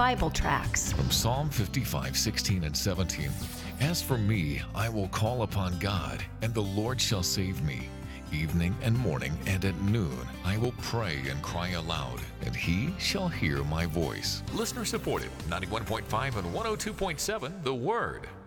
Bible tracts. From Psalm 55, 16 and 17. As for me, I will call upon God, and the Lord shall save me. Evening and morning and at noon I will pray and cry aloud, and he shall hear my voice. Listener supported, 91.5 and 102.7 The Word.